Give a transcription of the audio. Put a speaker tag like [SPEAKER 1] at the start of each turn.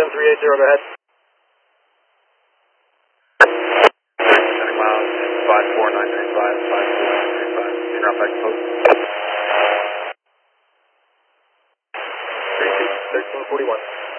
[SPEAKER 1] 1380, go ahead.
[SPEAKER 2] 70 miles, 54935, 54935, in route back to post.
[SPEAKER 1] 1341.